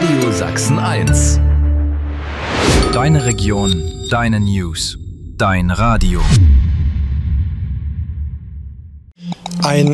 Radio Sachsen 1. Deine Region, deine News, dein Radio. Ein